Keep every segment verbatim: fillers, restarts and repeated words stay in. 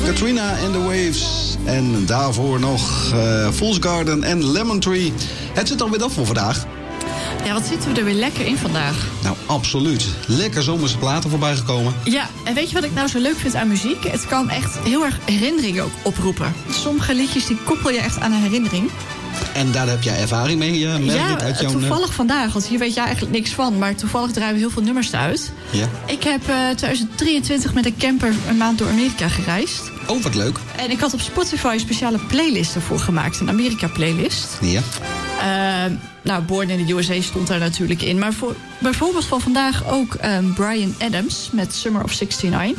Katrina and the Waves. En daarvoor nog uh, Fool's Garden en Lemon Tree. Het zit alweer af voor vandaag. Ja, wat zitten we er weer lekker in vandaag. Nou, absoluut. Lekker zomerse platen voorbij gekomen. Ja, en weet je wat ik nou zo leuk vind aan muziek? Het kan echt heel erg herinneringen ook oproepen. Sommige liedjes die koppel je echt aan een herinnering. En daar heb jij ervaring mee, uh, merk ja, ik uit jouw... toevallig vandaag, want hier weet jij eigenlijk niks van. Maar toevallig draaien we heel veel nummers uit. Ja. Ik heb uh, twintig drieëntwintig met een camper een maand door Amerika gereisd. Oh, wat leuk. En ik had op Spotify een speciale playlist ervoor gemaakt. Een Amerika-playlist. Ja. Uh, nou, Born in the U S A stond daar natuurlijk in. Maar voor, bijvoorbeeld van vandaag ook um, Bryan Adams met Summer of zesenzestig.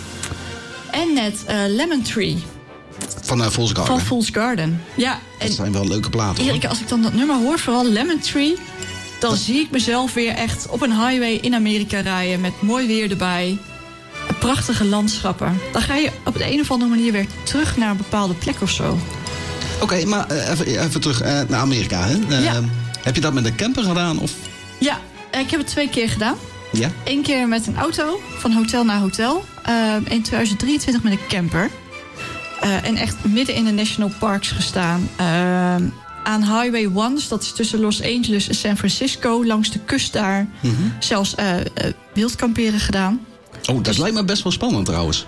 En net uh, Lemon Tree. Van uh, Fool's Garden. Van Fool's Garden. Ja, dat zijn wel leuke platen. Erik, als ik dan dat nummer hoor, vooral Lemon Tree, dan dat... zie ik mezelf weer echt op een highway in Amerika rijden met mooi weer erbij. Prachtige landschappen. Dan ga je op de een of andere manier weer terug naar een bepaalde plek of zo. Oké, okay, maar uh, even, even terug uh, naar Amerika. Hè? Uh, ja. Heb je dat met een camper gedaan? Of? Ja, ik heb het twee keer gedaan. Ja? Eén keer met een auto, van hotel naar hotel. Uh, in twintig drieëntwintig met een camper. Uh, en echt midden in de national parks gestaan. Uh, aan Highway one, dus dat is tussen Los Angeles en San Francisco. Langs de kust daar. Mm-hmm. Zelfs uh, uh, wildkamperen gedaan. Oh, dat dus... lijkt me best wel spannend trouwens.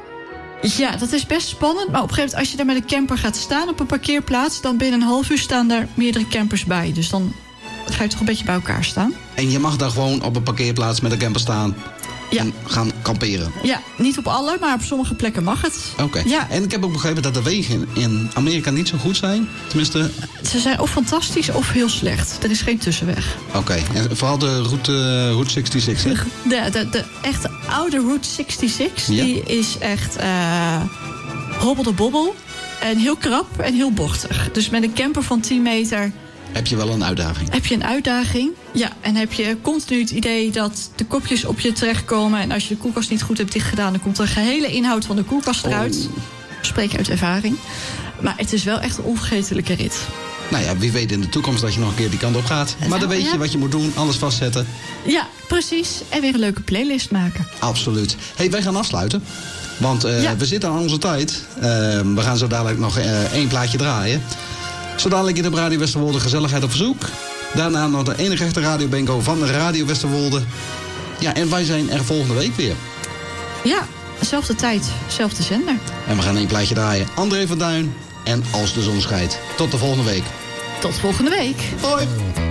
Ja, dat is best spannend. Maar op een gegeven moment, als je daar met een camper gaat staan op een parkeerplaats, dan binnen een half uur staan daar meerdere campers bij. Dus dan ga je toch een beetje bij elkaar staan. En je mag daar gewoon op een parkeerplaats met een camper staan. Ja. En gaan kamperen. Ja, niet op alle, maar op sommige plekken mag het. Oké. Okay. Ja. En ik heb ook begrepen dat de wegen in Amerika niet zo goed zijn. Tenminste... Ze zijn of fantastisch of heel slecht. Er is geen tussenweg. Oké. Okay. En vooral de route, uh, route zesenzestig, hè? De, de, de echte oude route zesenzestig, ja. Die is echt uh, hobbel de bobbel. En heel krap en heel bochtig. Dus met een camper van tien meter... Heb je wel een uitdaging? Heb je een uitdaging, ja. En heb je continu het idee dat de kopjes op je terechtkomen. En als je de koelkast niet goed hebt dichtgedaan, dan komt de gehele inhoud van de koelkast eruit. Oh. Spreek uit ervaring. Maar het is wel echt een onvergetelijke rit. Nou ja, wie weet in de toekomst dat je nog een keer die kant op gaat. Maar nou, dan weet ja. je wat je moet doen, alles vastzetten. Ja, precies. En weer een leuke playlist maken. Absoluut. Hey, wij gaan afsluiten. Want uh, ja. we zitten aan onze tijd. Uh, we gaan zo dadelijk nog uh, één plaatje draaien. Zo dadelijk in de Radio Westerwolde gezelligheid op verzoek. Daarna nog de enige echte radiobingo van de Radio Westerwolde. Ja, en wij zijn er volgende week weer. Ja, dezelfde tijd, dezelfde zender. En we gaan één plaatje draaien. André van Duin en Als de zon schijnt. Tot de volgende week. Tot volgende week. Hoi.